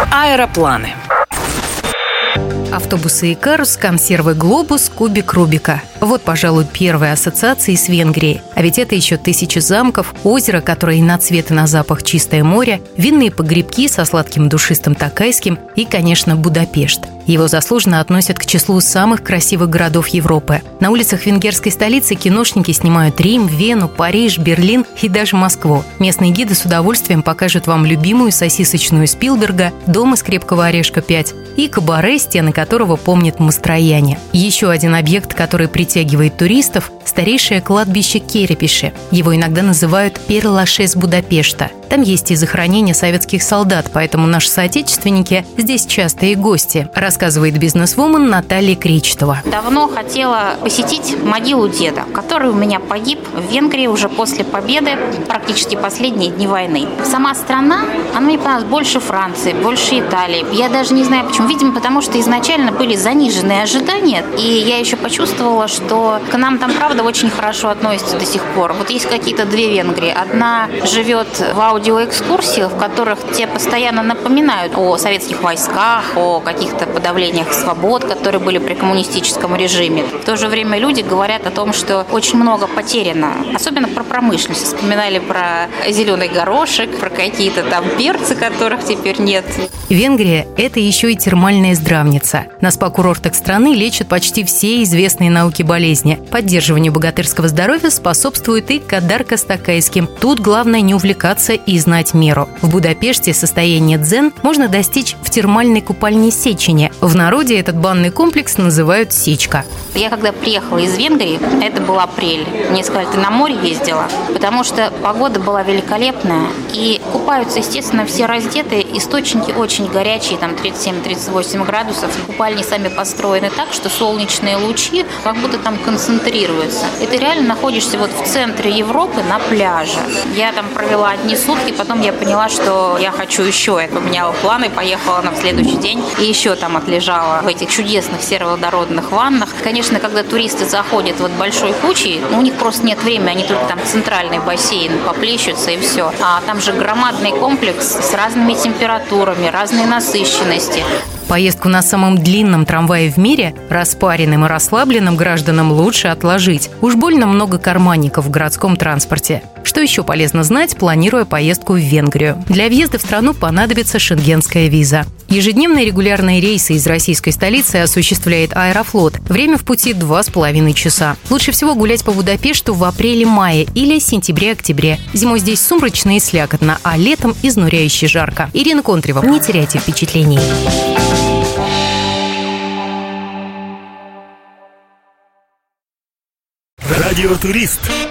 Аэропланы. Автобусы Икарус, консервы Глобус, кубик Рубика. Вот, пожалуй, первые ассоциации с Венгрией. А ведь это еще 1000 замков, озеро, которое и на цвет, и на запах чистое море, винные погребки со сладким душистым токайским и, конечно, Будапешт. Его заслуженно относят к числу самых красивых городов Европы. На улицах венгерской столицы киношники снимают Рим, Вену, Париж, Берлин и даже Москву. Местные гиды с удовольствием покажут вам любимую сосисочную Спилберга, дом из крепкого орешка 5 и кабаре, стены которого помнят Мастрояне. Еще один объект, который притягивает туристов – старейшее кладбище Керепиши. Его иногда называют Пер-Лашез Будапешта. Там есть и захоронения советских солдат, поэтому наши соотечественники здесь частые гости, рассказывает бизнесвумен Наталья Кречетова. Давно хотела посетить могилу деда, который у меня погиб в Венгрии уже после победы, практически последние дни войны. Сама страна, она мне понравилась больше Франции, больше Италии. Я даже не знаю почему. Видимо, потому что изначально были заниженные ожидания, и я еще почувствовала, что к нам там, правда, очень хорошо относятся до сих пор. Вот есть какие-то две Венгрии. Одна живет в аудиоэкскурсиях, в которых тебе постоянно напоминают о советских войсках, о каких-то подавлениях свобод, которые были при коммунистическом режиме. В то же время люди говорят о том, что очень много потеряно, особенно про промышленность. Вспоминали про зеленый горошек, про какие-то там перцы, которых теперь нет. Венгрия – это еще и термальная здравница. На спа-курортах страны лечат почти все известные науки болезни. Поддерживанию богатырского здоровья способствует и кадарка с токайским. Тут главное не увлекаться и знать меру. В Будапеште состояние дзен можно достичь в термальной купальне Сечени. В народе этот банный комплекс называют Сечка. Я когда приехала из Венгрии, это был апрель, мне сказали, ты на море ездила? Потому что погода была великолепная, и купаются, естественно, все раздетые, источники очень горячие, там 37-38 градусов. Купальни сами построены так, что солнечные лучи как будто там концентрируются. И ты реально находишься вот в центре Европы на пляже. Я там провела одни сутки, потом я поняла, что я хочу еще. Я поменяла планы, поехала на следующий день и еще там отлежала в этих чудесных сероводородных ваннах. Конечно, когда туристы заходят вот большой кучей, у них просто нет времени, они только там центральный бассейн поплещутся и все. А там же громадный комплекс с разными температурами, разной насыщенности. Поездку на самом длинном трамвае в мире распаренным и расслабленным гражданам лучше отложить. Уж больно много карманников в городском транспорте. Что еще полезно знать, планируя поездку в Венгрию? Для въезда в страну понадобится шенгенская виза. Ежедневные регулярные рейсы из российской столицы осуществляет Аэрофлот. Время в пути 2,5 часа. Лучше всего гулять по Будапешту в апреле-мае или сентябре-октябре. Зимой здесь сумрачно и слякотно, а летом изнуряюще жарко. Ирина Контрева. Не теряйте впечатлений. Радиотурист.